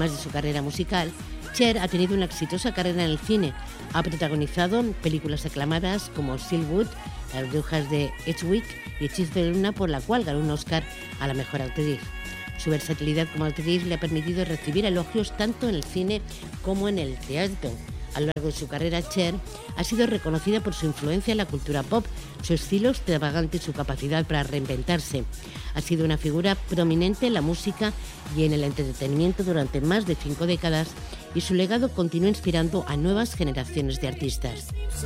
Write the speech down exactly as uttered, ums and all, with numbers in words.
Además de su carrera musical, Cher ha tenido una exitosa carrera en el cine. Ha protagonizado películas aclamadas como Silverwood, Las brujas de Eastwick y Hechizo de Luna, por la cual ganó un Oscar a la mejor actriz. Su versatilidad como actriz le ha permitido recibir elogios tanto en el cine como en el teatro. A lo largo de su carrera, Cher ha sido reconocida por su influencia en la cultura pop, su estilo extravagante y su capacidad para reinventarse. Ha sido una figura prominente en la música y en el entretenimiento durante más de cinco décadas, y su legado continúa inspirando a nuevas generaciones de artistas.